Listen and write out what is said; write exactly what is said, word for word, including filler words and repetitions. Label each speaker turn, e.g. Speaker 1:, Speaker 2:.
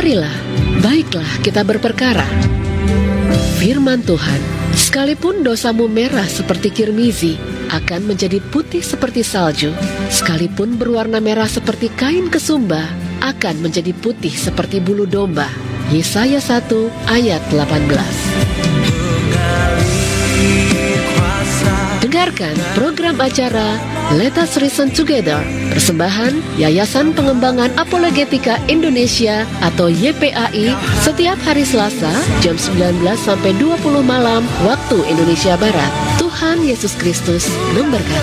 Speaker 1: Marilah, baiklah kita berperkara. Firman Tuhan, sekalipun dosamu merah seperti kirmizi, akan menjadi putih seperti salju. Sekalipun berwarna merah seperti kain kesumba, akan menjadi putih seperti bulu domba. Yesaya satu ayat delapan belas. Dengarkan program acara Let Us Reason Together, persembahan Yayasan Pengembangan Apologetika Indonesia atau Y P A I, setiap hari Selasa jam sembilan belas sampai dua puluh malam waktu Indonesia Barat. Tuhan Yesus Kristus memberkati.